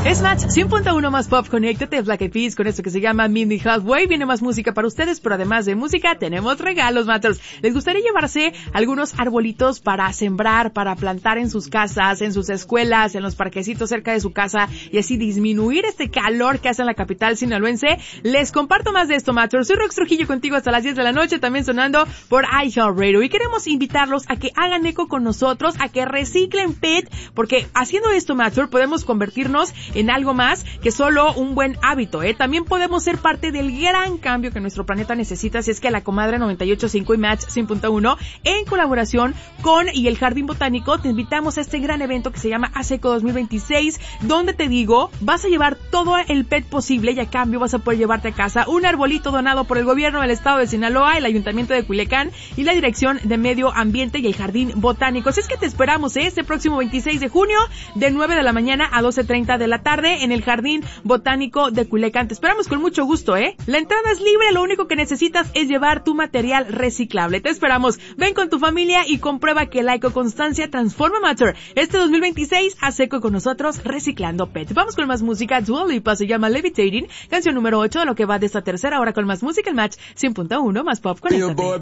Es Match 100.1 más pop, conéctate, Black Eyed Peas con esto que se llama Meet Me Halfway. Viene más música para ustedes, pero además de música tenemos regalos, Matters. ¿Les gustaría llevarse algunos arbolitos para sembrar, para plantar en sus casas, en sus escuelas, en los parquecitos cerca de su casa y así disminuir este calor que hace en la capital sinaloense? Les comparto más de esto, Matters. Soy Rox Trujillo contigo hasta las 10 de la noche, también sonando por iHeartRadio. Y queremos invitarlos a que hagan eco con nosotros, a que reciclen PET, porque haciendo esto, Matters, podemos convertirnos en algo más que solo un buen hábito, ¿eh? También podemos ser parte del gran cambio que nuestro planeta necesita, si es que la Comadre 98.5 y Match 100.1, en colaboración con y el Jardín Botánico, te invitamos a este gran evento que se llama ASECO 2026, donde te digo, vas a llevar todo el PET posible y a cambio vas a poder llevarte a casa un arbolito donado por el gobierno del estado de Sinaloa, el Ayuntamiento de Culiacán y la Dirección de Medio Ambiente y el Jardín Botánico. Así es que te esperamos, ¿eh? Este próximo 26 de junio, de 9 de la mañana a 12:30 de la tarde en el Jardín Botánico de Culiacán. Te esperamos con mucho gusto, ¿eh? La entrada es libre, lo único que necesitas es llevar tu material reciclable. Te esperamos. Ven con tu familia y comprueba que la ecoconstancia transforma, Matter. Este 2026, haz eco con nosotros reciclando PET. Vamos con más música. Dua Lipa se llama Levitating, canción número 8 de lo que va de esta tercera hora con más música, el Match 100.1 más pop. Conéctate.